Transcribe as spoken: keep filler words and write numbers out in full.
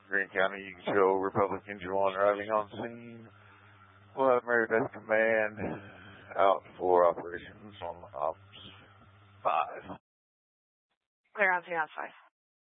Greene County, you can show Republican Juwan arriving on scene. We'll have Meredith Command out for operations on Ops five. Clear on scene on five.